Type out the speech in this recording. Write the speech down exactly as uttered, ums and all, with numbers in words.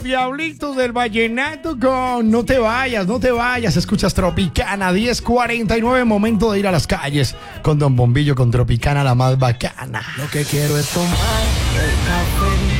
diablitos del vallenato con No te vayas, no te vayas. Escuchas Tropicana diez cuarenta y nueve, momento de ir a las calles con Don Bombillo, con Tropicana, la más bacana. Lo que quiero es tomar el café.